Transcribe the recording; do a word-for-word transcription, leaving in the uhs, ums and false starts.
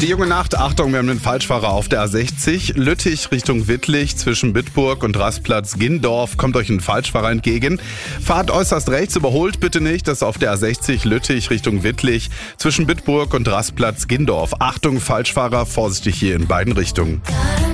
Die junge Nacht, Achtung, wir haben einen Falschfahrer auf der A sechzig. Lüttich Richtung Wittlich zwischen Bitburg und Rastplatz Gindorf kommt euch ein Falschfahrer entgegen. Fahrt äußerst rechts, überholt bitte nicht. Das ist auf der A sechzig Lüttich Richtung Wittlich zwischen Bitburg und Rastplatz Gindorf. Achtung, Falschfahrer, vorsichtig hier in beiden Richtungen.